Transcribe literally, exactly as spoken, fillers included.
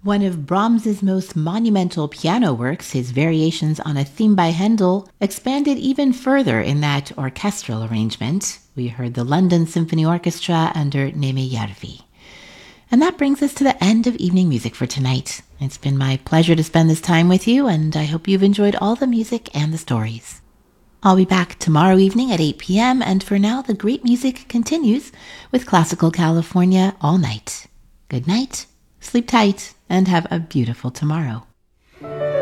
One of Brahms's most monumental piano works, his variations on a theme by Handel, expanded even further in that orchestral arrangement. We heard the London Symphony Orchestra under Neme Järvi. And that brings us to the end of evening music for tonight. It's been my pleasure to spend this time with you, and I hope you've enjoyed all the music and the stories. I'll be back tomorrow evening at eight p.m., and for now, the great music continues with Classical California all night. Good night, sleep tight, and have a beautiful tomorrow.